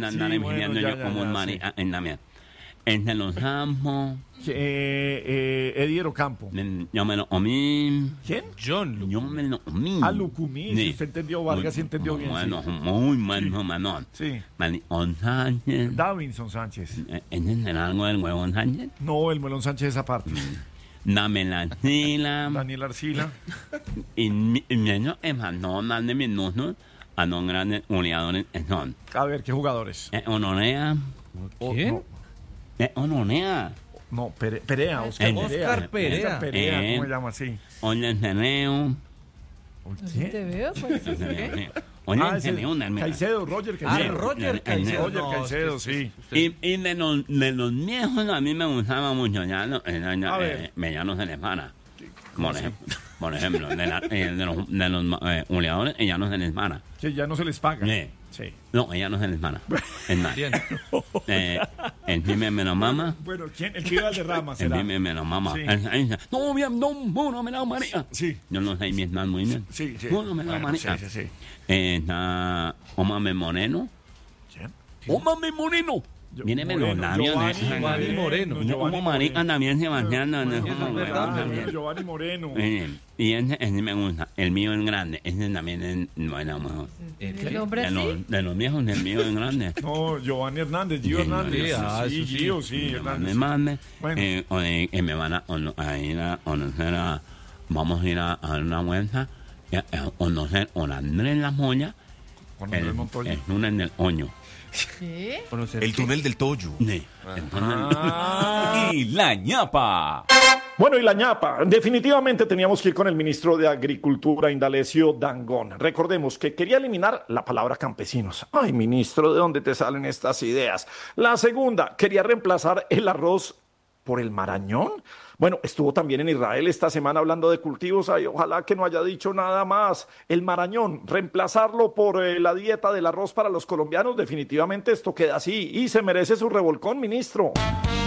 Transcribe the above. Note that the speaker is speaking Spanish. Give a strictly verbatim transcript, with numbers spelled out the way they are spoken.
andar ingeniando yo como un maní en la mía. Entre los campos. Eh, eh, Eddie Ocampo. Yo me lo comí. ¿Quién? John Lucumí. Yo me lo comí. Ah, Lucumí. Si usted entendió, Vargas sí entendió bien. Bueno, sí. muy bueno, Manón. Sí. Melón Sánchez. Davinson Sánchez. ¿Entienden algo del huevón Sánchez? No, el Melón Sánchez esa parte. Dame la sila. Daniel Arcila. Y menos es no más de minutos a no grandes goleadores son. A ver, ¿qué jugadores? Eh, Honorea. ¿Quién? No, Eh, Honorea. no Pere- Perea, Oscar Eh, Perea. Oscar Perea. Oscar Perea, Eh. ¿cómo se llama así? Oye, Ceneo. Así te veo, pues. Oye, Ah, ese- Ceneo. Caicedo, Roger Ah, Caicedo. Roger Caicedo. Roger No, Caicedo, es que- sí. Y, y de, los, de los viejos a mí me gustaba mucho, ya no, eh, ya, A eh, ver. me ya no se les para. Por ejemplo, por ejemplo de, la- eh, de los, de los eh, goleadores, ella no se les para. Que ya no se les paga. Sí. Sí. No, ella no se les para. Es más, Bien. eh, el pime me lo mama. Bueno, ¿quién? El que iba al de Rama El será. pime me lo mama. Sí. Él- él dice, no, bien, no, no, me la María. Sí. Yo no sé Vietnam muy bien. Sí, sí. No, no me la Bueno, María. sí, sí, sí. Eh, está Omame Moreno. ¿Quién? Omame Moreno. Yo- Míreme los Moreno, labios. Giovanni, eh. Giovanni Moreno. Como Giovanni marica Moreno. también Sebastián. no, no, Bueno, no, es no, verdad, no, Ah, también. Giovanni Moreno. Eh, Y ese, ese me gusta. El mío es grande. Ese también es bueno, mejor. El nombre De sí. los, de los viejos, el mío es grande. No, Giovanni Hernández, Gio Sí, Hernández. sí, ah, sí, eso sí. Gio, sí, Me Hernández. mande. Bueno. Eh, o de- que me van a, ono- a ir a conocer a. Vamos a ir a, a dar una vuelta. Y a, a conocer a Andrés La Moya. Juan Manuel El, Montoya. el túnel del Oño. ¿Qué? El túnel del Toyo. Sí, el túnel- Ah. Y la ñapa. Bueno, y la ñapa. Definitivamente teníamos que ir con el ministro de Agricultura, Indalecio Dangond. Recordemos que quería eliminar la palabra campesinos. Ay, ministro, ¿de dónde te salen estas ideas? La segunda, quería reemplazar el arroz por el marañón. Bueno, estuvo también en Israel esta semana hablando de cultivos. Ay, ojalá que no haya dicho nada más. El marañón, reemplazarlo por eh, la dieta del arroz para los colombianos. Definitivamente esto queda así y se merece su revolcón, ministro.